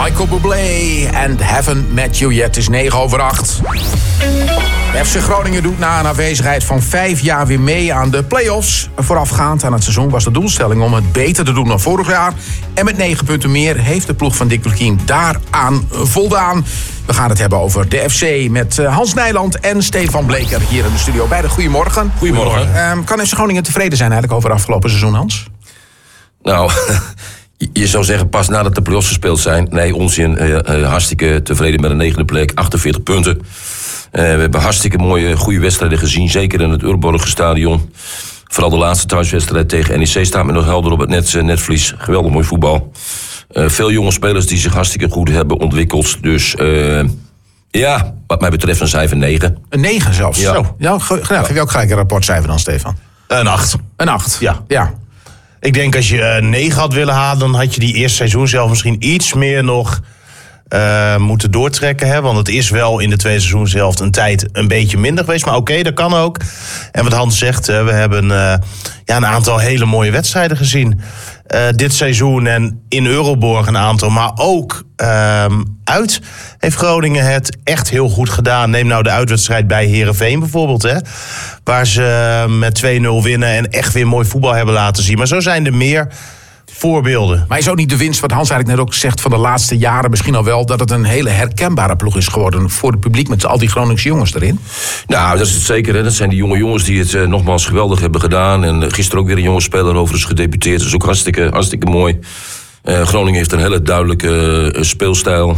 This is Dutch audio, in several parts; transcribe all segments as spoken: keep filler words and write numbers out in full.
Michael Bublé en Haven't Met You Yet. Het is negen over acht. F C Groningen doet na een afwezigheid van vijf jaar weer mee aan de play-offs. Voorafgaand aan het seizoen was de doelstelling om het beter te doen dan vorig jaar. En met negen punten meer heeft de ploeg van Dick Lukien daaraan voldaan. We gaan het hebben over de F C met Hans Nijland en Stefan Bleker hier in de studio. Beide goedemorgen. Goedemorgen. Um, kan F C Groningen tevreden zijn eigenlijk over het afgelopen seizoen, Hans? Nou, je zou zeggen pas nadat de play-offs gespeeld zijn. Nee, onzin. Uh, uh, hartstikke tevreden met een negende plek. achtenveertig punten. Uh, we hebben hartstikke mooie, goede wedstrijden gezien. Zeker in het Urborgen stadion. Vooral de laatste thuiswedstrijd tegen N E C staat me nog helder op het net, uh, netvlies. Geweldig mooi voetbal. Uh, veel jonge spelers die zich hartstikke goed hebben ontwikkeld. Dus uh, ja, wat mij betreft een cijfer negen. Een negen zelfs? Ja. Zo. Ja, ge- ja. Geef je ook gelijk een rapportcijfer dan, Stefan? Een acht. Een acht? Ja. ja. Ik denk als je een negen had willen halen, dan had je die eerste seizoen zelf misschien iets meer nog uh, moeten doortrekken. Hè? Want het is wel in de tweede seizoenshelft een tijd een beetje minder geweest. Maar oké, okay, dat kan ook. En wat Hans zegt, we hebben uh, ja, een aantal hele mooie wedstrijden gezien. Uh, dit seizoen en in Euroborg een aantal. Maar ook uh, uit heeft Groningen het echt heel goed gedaan. Neem nou de uitwedstrijd bij Heerenveen bijvoorbeeld. Hè, waar ze met twee nul winnen en echt weer mooi voetbal hebben laten zien. Maar zo zijn er meer voorbeelden. Maar is ook niet de winst, wat Hans eigenlijk net ook zegt, van de laatste jaren misschien al wel, dat het een hele herkenbare ploeg is geworden voor het publiek met al die Groningse jongens erin? Nou, dat is het zeker. Hè. Dat zijn die jonge jongens die het uh, nogmaals geweldig hebben gedaan. En uh, gisteren ook weer een jonge speler overigens gedebuteerd. Dat is ook hartstikke, hartstikke mooi. Uh, Groningen heeft een hele duidelijke uh, speelstijl.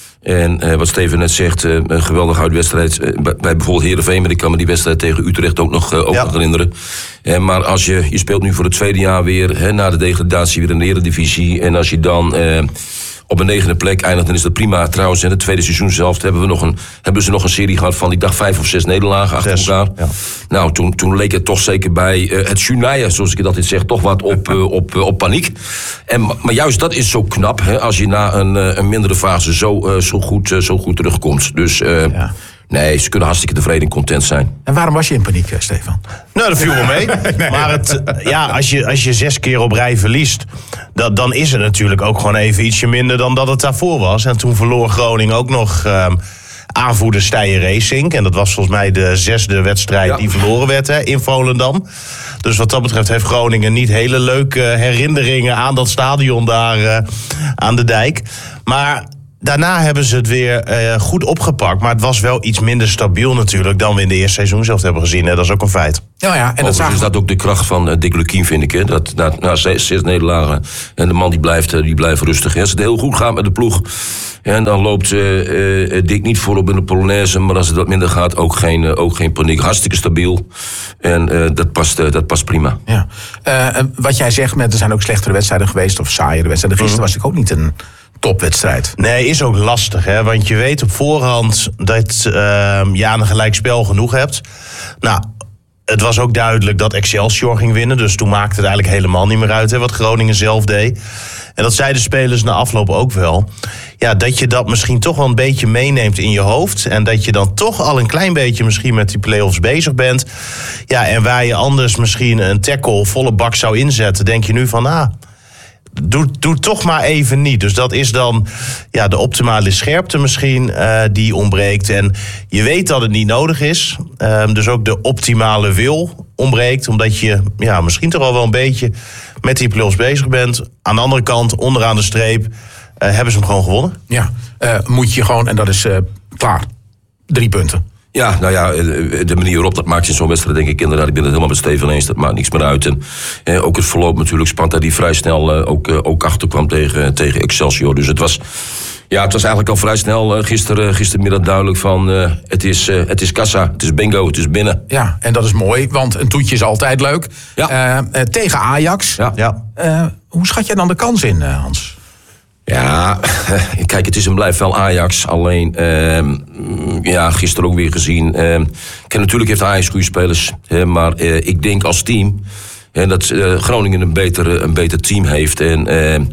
En uh, wat Steven net zegt, uh, een geweldige uitwedstrijd. Uh, bij, bij bijvoorbeeld Heerenveen, maar ik kan me die wedstrijd tegen Utrecht ook nog, uh, ook ja. nog herinneren. Uh, maar als je, je speelt nu voor het tweede jaar weer, hè, na de degradatie weer in de Eredivisie. En als je dan uh, op een negende plek eindigt, dan is dat prima. Trouwens, in het tweede seizoen zelf hebben, we nog een, hebben ze nog een serie gehad van, ik dacht, vijf of zes nederlagen achter Zes, elkaar. Ja. Nou, toen, toen leek het toch zeker bij uh, het Junaya, zoals ik het altijd zeg, toch wat op, uh, op, uh, op paniek. En, maar juist dat is zo knap, hè, als je na een, uh, een mindere fase zo, uh, zo, goed, uh, zo goed terugkomt. Dus uh, ja. nee, ze kunnen hartstikke tevreden en content zijn. En waarom was je in paniek, uh, Stefan? Nou, dat viel wel mee. nee. Maar het, ja, als, je, als je zes keer op rij verliest, dat, dan is het natuurlijk ook gewoon even ietsje minder dan dat het daarvoor was. En toen verloor Groningen ook nog Uh, aanvoerder Steyr Racing. En dat was volgens mij de zesde wedstrijd ja. die verloren werd, hè, in Volendam. Dus wat dat betreft heeft Groningen niet hele leuke herinneringen aan dat stadion daar uh, aan de dijk. Maar daarna hebben ze het weer uh, goed opgepakt. Maar het was wel iets minder stabiel natuurlijk dan we in de eerste seizoen zelf hebben gezien. Hè. Dat is ook een feit. Ja, ja, en dat is dat ook de kracht van uh, Dick Lukien, vind ik. Hè? Dat na, na zes, zes nederlagen en de man die blijft, uh, die blijft rustig. Hè? Als het heel goed gaat met de ploeg, en dan loopt uh, uh, Dick niet voorop in de Polonaise. Maar als het wat minder gaat, ook geen, uh, ook geen paniek. Hartstikke stabiel. En uh, dat, past, uh, dat past prima. Ja. Uh, wat jij zegt, met, er zijn ook slechtere wedstrijden geweest of saaiere wedstrijden. Gisteren was natuurlijk ook niet een topwedstrijd. Nee, is ook lastig, hè? Want je weet op voorhand dat uh, je aan een gelijkspel genoeg hebt. Nou, het was ook duidelijk dat Excelsior ging winnen. Dus toen maakte het eigenlijk helemaal niet meer uit, hè, wat Groningen zelf deed. En dat zeiden de spelers na afloop ook wel. Ja, dat je dat misschien toch wel een beetje meeneemt in je hoofd. En dat je dan toch al een klein beetje misschien met die play-offs bezig bent. Ja, en waar je anders misschien een tackle volle bak zou inzetten, denk je nu van, ah, Doe, doe toch maar even niet. Dus dat is dan ja, de optimale scherpte misschien uh, die ontbreekt. En je weet dat het niet nodig is. Uh, dus ook de optimale wil ontbreekt. Omdat je ja, misschien toch al wel een beetje met die play-offs bezig bent. Aan de andere kant, onderaan de streep, uh, hebben ze hem gewoon gewonnen. Ja, uh, moet je gewoon, en dat is uh, klaar. Drie punten. Ja, nou ja, de manier waarop dat maakt in zo'n wedstrijd, denk ik inderdaad, ik ben het helemaal met Steven eens, dat maakt niks meer uit. En eh, ook het verloop natuurlijk, Sparta die vrij snel uh, ook, uh, ook achterkwam tegen, tegen Excelsior. Dus het was, ja, het was eigenlijk al vrij snel uh, gister, gistermiddag duidelijk van, uh, het, is, uh, het is kassa, het is bingo, het is binnen. Ja, en dat is mooi, want een toetje is altijd leuk. Ja. Uh, uh, tegen Ajax. Ja. Ja. Uh, hoe schat jij dan de kans in, uh, Hans? Ja, kijk, het is en blijft wel Ajax. Alleen, uh, ja, gisteren ook weer gezien. Uh, kijk, natuurlijk heeft Ajax goede spelers. Uh, maar uh, ik denk als team uh, dat uh, Groningen een beter, een beter team heeft. En uh,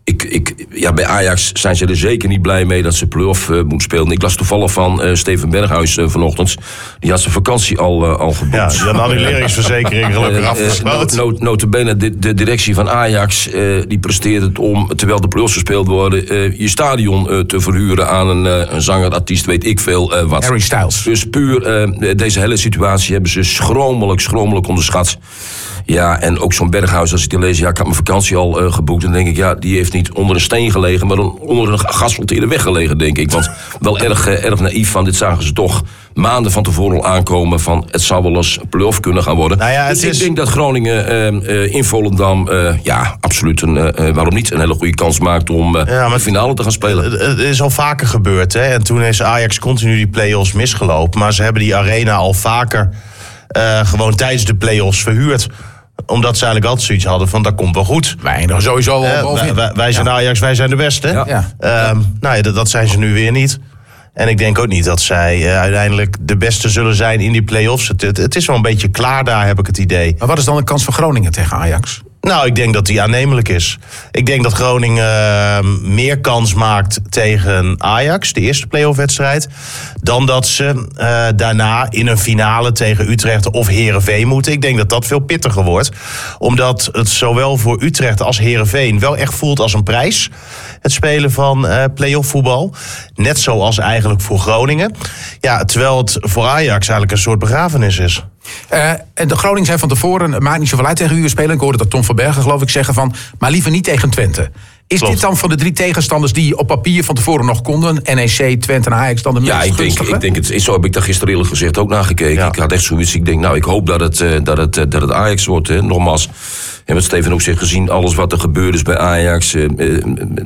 Ik, ik, ja, bij Ajax zijn ze er zeker niet blij mee dat ze play-off uh, moet spelen. Ik las toevallig van uh, Steven Berghuis uh, vanochtend. Die had zijn vakantie al, uh, al geboekt. Ja, die had een annuleringsverzekering gelukkig uh, afgesloten. Uh, not, notabene, de, de directie van Ajax uh, die presteert het om, terwijl de play-offs gespeeld worden, uh, je stadion uh, te verhuren aan een, uh, een zanger, artiest, weet ik veel uh, wat. Harry Styles. Dus puur uh, deze hele situatie hebben ze schromelijk, schromelijk onderschat. Ja, en ook zo'n Berghuis, als ik die lees, ja, ik had mijn vakantie al uh, geboekt. Dan denk ik, ja, die heeft niet onder een steen gelegen, maar onder een geasfalteerde weg gelegen, denk ik. Want wel erg, uh, erg naïef van, dit zagen ze toch maanden van tevoren al aankomen van het zou wel eens een play-off kunnen gaan worden. Nou ja, dus is... ik denk dat Groningen uh, uh, in Volendam, uh, ja, absoluut, een, uh, waarom niet, een hele goede kans maakt om uh, ja, de finale te gaan spelen. Het, het is al vaker gebeurd, hè. En toen is Ajax continu die play-offs misgelopen. Maar ze hebben die arena al vaker uh, gewoon tijdens de play-offs verhuurd. Omdat ze eigenlijk altijd zoiets hadden van, dat komt wel goed. Wij eindigen sowieso wel uh, bovenin. Wij, wij zijn ja. Ajax, wij zijn de beste. Ja. Ja. Um, nou ja, dat, dat zijn ze nu weer niet. En ik denk ook niet dat zij uh, uiteindelijk de beste zullen zijn in die play-offs. Het, het, het is wel een beetje klaar daar, heb ik het idee. Maar wat is dan de kans van Groningen tegen Ajax? Nou, ik denk dat die aannemelijk is. Ik denk dat Groningen uh, meer kans maakt tegen Ajax, de eerste play-off-wedstrijd, dan dat ze uh, daarna in een finale tegen Utrecht of Heerenveen moeten. Ik denk dat dat veel pittiger wordt. Omdat het zowel voor Utrecht als Heerenveen wel echt voelt als een prijs. Het spelen van uh, play-off voetbal. Net zoals eigenlijk voor Groningen. Ja, terwijl het voor Ajax eigenlijk een soort begrafenis is. Uh, en de Groningen zei van tevoren, het maakt niet zoveel uit tegen u spelen. Ik hoorde dat Tom van Bergen, geloof ik, zeggen van, maar liever niet tegen Twente. Is Klopt. Dit dan van de drie tegenstanders die op papier van tevoren nog konden, N E C, Twente en Ajax, dan de meest ja, ik gunstige? denk, ik denk het is. Zo heb ik daar gisteren eerlijk gezegd ook naar gekeken. Ja. Ik had echt zoiets, ik denk, nou, ik hoop dat het, uh, dat het, uh, dat het Ajax wordt. Hè. Nogmaals, en wat Steven ook zegt, gezien alles wat er gebeurd is bij Ajax. Uh, uh,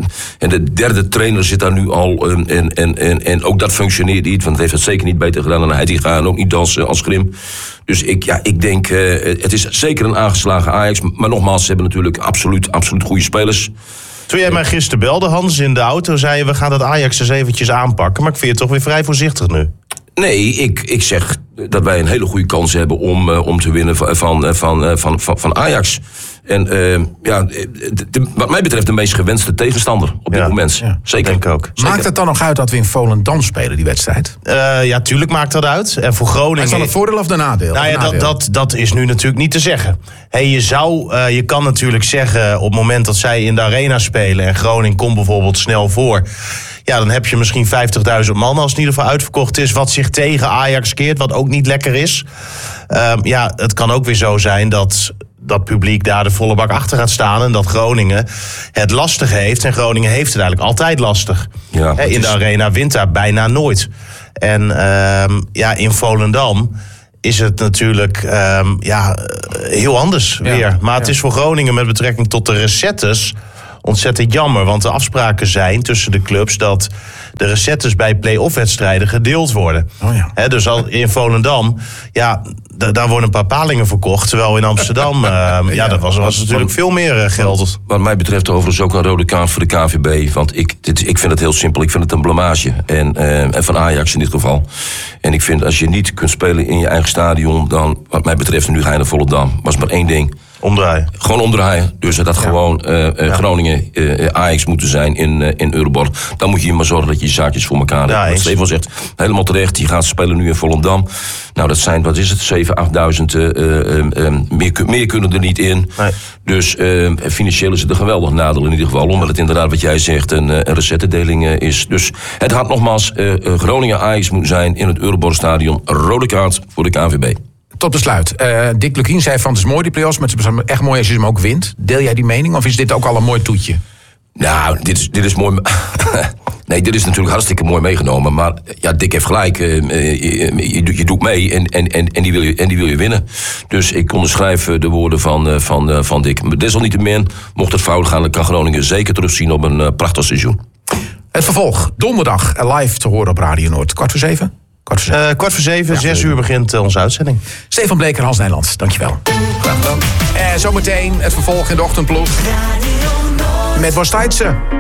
en de derde trainer zit daar nu al. Uh, en, en, en, en ook dat functioneert niet, want het heeft het zeker niet beter gedaan dan Heitinga en ook niet als, uh, als Grim. Dus ik, ja, ik denk, uh, het is zeker een aangeslagen Ajax. Maar nogmaals, ze hebben natuurlijk absoluut, absoluut goede spelers. Toen jij mij gisteren belde, Hans, in de auto, zei je, we gaan dat Ajax eens eventjes aanpakken. Maar ik vind je toch weer vrij voorzichtig nu. Nee, ik, ik zeg dat wij een hele goede kans hebben om, uh, om te winnen van, van, van, van, van Ajax. En uh, ja, de, de, wat mij betreft de meest gewenste tegenstander op dit ja, moment. Ja, Zeker. Denk ik ook. Zeker. Maakt het dan nog uit dat we in Volendam spelen, die wedstrijd? Uh, ja, tuurlijk maakt dat uit. En voor Groningen... Is dat het voordeel of de nadeel? Nou ja, nadeel? Dat, dat, dat is nu natuurlijk niet te zeggen. Hey, je, zou, uh, je kan natuurlijk zeggen, op het moment dat zij in de arena spelen en Groningen komt bijvoorbeeld snel voor, ja, dan heb je misschien vijftigduizend man als het in ieder geval uitverkocht is, wat zich tegen Ajax keert, wat ook niet lekker is. Uh, ja, het kan ook weer zo zijn dat dat publiek daar de volle bak achter gaat staan en dat Groningen het lastig heeft. En Groningen heeft het eigenlijk altijd lastig. Ja, He, in de is... arena wint daar bijna nooit. En uh, ja, in Volendam is het natuurlijk um, ja, heel anders ja, weer. Maar ja. Het is voor Groningen met betrekking tot de recettes ontzettend jammer. Want de afspraken zijn tussen de clubs dat de recettes bij play-off-wedstrijden gedeeld worden. Oh ja. He, dus al in Volendam, ja, d- daar worden een paar palingen verkocht. Terwijl in Amsterdam, uh, ja, ja, dat was, was natuurlijk veel meer uh, geld. Wat, wat mij betreft overigens ook een rode kaart voor de K V B. Want ik, dit, ik vind het heel simpel. Ik vind het een blamage. En, uh, en van Ajax in dit geval. En ik vind als je niet kunt spelen in je eigen stadion, dan wat mij betreft, nu ga je naar Volendam. Was maar één ding. Omdraaien. Gewoon omdraaien. Dus dat ja. gewoon uh, uh, ja. Groningen, uh, Ajax moeten zijn in, uh, in Euroborg. Dan moet je maar zorgen dat je je zaakjes voor elkaar hebt. Ja, Steven zegt helemaal terecht. Die gaat spelen nu in Volendam. Nou, dat zijn, wat is het, zeven, achtduizend. Uh, uh, uh, meer, meer kunnen er niet in. Nee. Dus uh, financieel is het een geweldig nadeel in ieder geval. Omdat het inderdaad, wat jij zegt, een, een recettedeling uh, is. Dus het had nogmaals uh, uh, Groningen, Ajax moeten zijn in het Euroborgstadion. Rode kaart voor de K N V B. Tot besluit. Uh, Dick Lukien zei van, het is mooi die play-offs, maar het is echt mooi als je hem ook wint. Deel jij die mening of is dit ook al een mooi toetje? Nou, dit is, dit is mooi. Nee, dit is natuurlijk hartstikke mooi meegenomen. Maar ja, Dick heeft gelijk. Uh, je, je, je doet mee en, en, en, en, die wil je, en die wil je winnen. Dus ik onderschrijf de woorden van, uh, van, uh, van Dick. Desalniettemin, mocht het fout gaan, dan kan Groningen zeker terugzien op een uh, prachtig seizoen. Het vervolg, donderdag live te horen op Radio Noord. Kwart voor zeven? Kwart voor zeven, uh, kwart voor zeven ja, zes uur begint uh, onze uitzending. Stefan Bleker, Hans Nijland, dankjewel. Graag gedaan. En zometeen het vervolg in de ochtendploeg met Bas Taitse.